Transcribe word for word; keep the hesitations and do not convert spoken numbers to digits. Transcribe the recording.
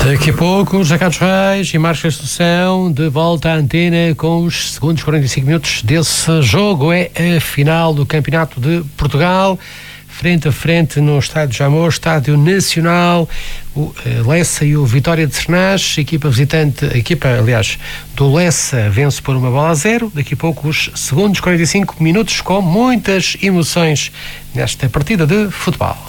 Daqui a pouco, José Carlos Reis e Marcos Assunção de volta à antena com os segundos quarenta e cinco minutos desse jogo. É a final do Campeonato de Portugal, frente a frente no Estádio Jamor, Estádio Nacional, o Lessa e o Vitória de Sernás. A equipa visitante, a equipa, aliás, do Lessa vence por uma bola a zero. Daqui a pouco os segundos quarenta e cinco minutos com muitas emoções nesta partida de futebol.